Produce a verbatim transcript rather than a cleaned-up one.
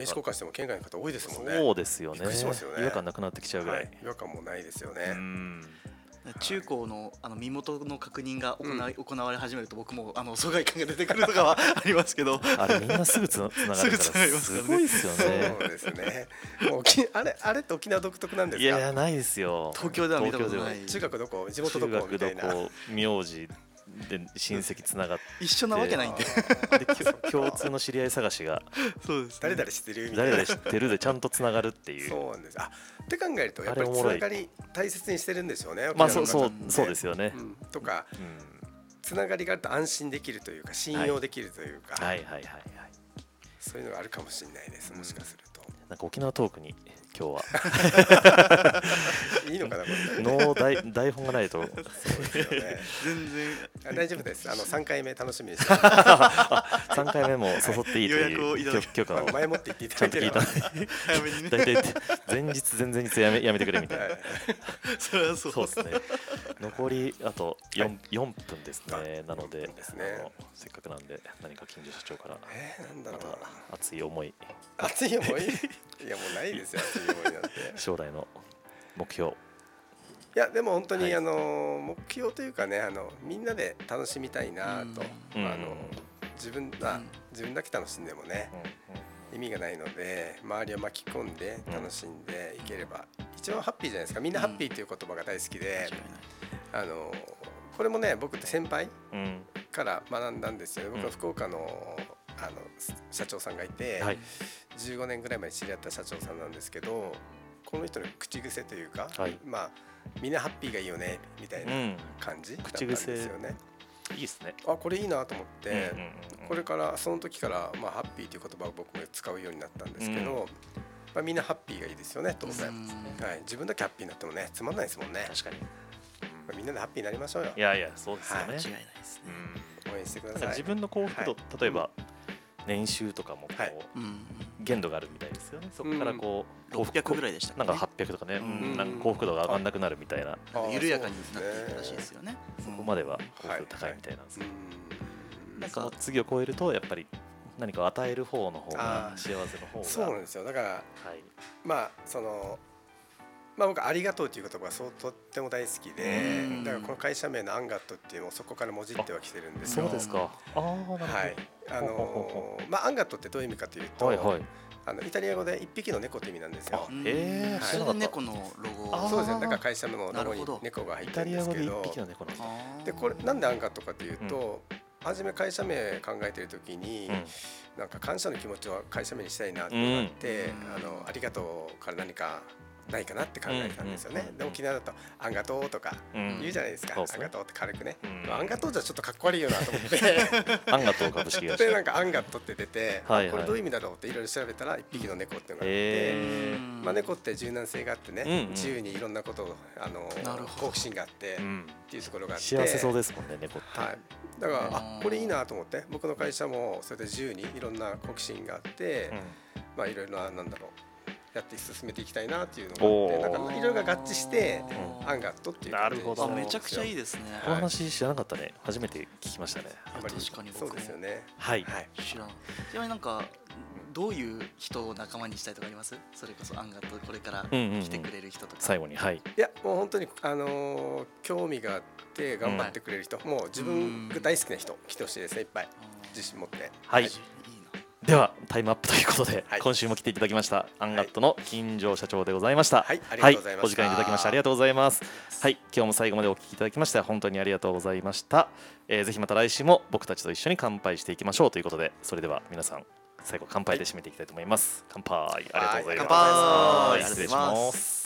名刺交換しても県外の方多いですもんね。 そうですよね。 びっくりしますよね。 違和感なくなってきちゃうぐらい、はい、 違和感もないですよね。 うん中高のあの身元の確認が行わ、うん、行われ始めると僕もあの疎外感が出てくるとかはありますけどあれみんなすぐつながるからすごいですよね。 そうですね。もうあれあれって沖縄独特なんですか。 いやいやないですよ。 東京では見たことない。 中学どこ地元どこみたいな。 中学どこ名字で親戚つながって一緒なわけないんで。 で共通の知り合い探しがそうです、ね、 誰々知ってるみたいな。 誰々知ってるでちゃんとつながるっていう。 そうなんです。あって考えるとやっぱりつながり大切にしてるんですよね。 まあそうそうそうですよね。 うん、とか、うん、つながりがあると安心できるというか信用できるというか、 はい、はいはいはいはい。 そういうのがあるかもしれないです。もしかすると。 なんか沖縄トークに今日はいいのかなこれ。 ノー台台本がないと。 そうですよね。 全然大丈夫です。あの三回目楽しみにして。 三回目も誘っていいという許可を前もって言っていただいてれば。 早めにね。 大体前日前々日やめやめてくれみたいな。 それはそう。 そうですね。残りあと四四分ですね。なのでせっかくなんで何か近所社長からまた熱い思い。 熱い思い。いやもうないですよ。熱い思いなんて。 将来の目標。 いやでも本当に、はい、あの目標というかねあのみんなで楽しみたいなと、うん、あの自分あ、うん、自分だけ楽しんでもね、うん、意味がないので周りを巻き込んで楽しんでいければ、うん、一番ハッピーじゃないですか。みんなハッピーという言葉が大好きで、うん、あのこれもね僕って先輩から学んだんですよね。僕は福岡のあの社長さんがいて、はい、じゅうごねんぐらい前に知り合った社長さんなんですけど、この人の口癖というか、はい、まあみんなハッピーがいいよねみたいな感じだったんですよね。 いいですね。 あこれいいなと思って、これからその時からまあハッピーという言葉を僕も使うようになったんですけど、うんまあ、みんなハッピーがいいですよね当然、はい、自分だけハッピーになってもねつまんないですもんね。 確かに、まあ、みんなでハッピーになりましょうよ。 いやいやそうですよね、 はい、間違いないですね、 うん、応援してください。 自分の幸福度、はい、例えば、うん、年収とかもこう、はい、限度があるみたいですよね。そこからこう、 うん、ろっぴゃくぐらいでしたっけね。 なんかはっぴゃくとかね、うん、なんか幸福度が上がんなくなるみたいな、 緩やかになっていくらしいですよね。 そこまでは幸福高いみたいなんですけど、なんか次を超えるとやっぱり何かを与える方の方が幸せの方が。 そうなんですよ。だから、はい、まあそのまあ僕ありがとうという言葉がそうとっても大好きで、だからこの会社名のアンガットっていうのもそこからもじってはきてるんですよ。 そうですか。ああなるほど。はい。 あのー、まあアンガットってどういう意味かというと、はいはい、あのイタリア語で一匹の猫って意味なんですよ。 へえ。それで猫のロゴ。 そうですね。だから会社のロゴに猫が入ってるんですけど。イタリア語で一匹の猫なんだ。でこれなんでアンガットかというと、うん、初め会社名考えてる時に、うん、なんか感謝の気持ちを会社名にしたいなってなって、うん、あのありがとうから何かないかなって考えたんですよね、うんうん、で沖縄だとあんがとうとか言うじゃないですか、うん、あんがとうって軽くね、うん、あんがとうじゃちょっとかっこ悪いよなと思ってあんがとう株式会社でなんかあんがとうって出て、はいはい、これどういう意味だろうっていろいろ調べたら一匹の猫っていうのがあって、まあ、猫って柔軟性があってね、うんうん、自由にいろんなことをあの好奇心があって、うん、っていうところがあって幸せそうですもんね猫って、 はい、だからあこれいいなと思って僕の会社もそれで自由にいろんな好奇心があって、うん、まあいろいろななんだろうやって進めていきたいなっていうのがあって、なんかいろいろが合致してアンガットっていう感じで。 なるほど。めちゃくちゃいいですね。 この話知らなかったね。初めて聞きましたね。 確かにそうですよね。 はい。 知らん。ちなみになんかどういう人を仲間にしたいとかあります？それこそアンガットこれから来てくれる人とか。 最後にはい。 いやもう本当にあの興味があって頑張ってくれる人、もう自分が大好きな人来てほしいですねいっぱい自信持って。 はい。ではタイムアップということで、はい、今週も来ていただきましたアンガットの金城社長でございました。 はい、ありがとうございました。 お時間いただきましてありがとうございます。はい、今日も最後までお聞きいただきまして本当にありがとうございました。えー、ぜひまた来週も僕たちと一緒に乾杯していきましょうということで、それでは皆さん最後乾杯で締めていきたいと思います。乾杯。ありがとうございます。 乾杯。 失礼します。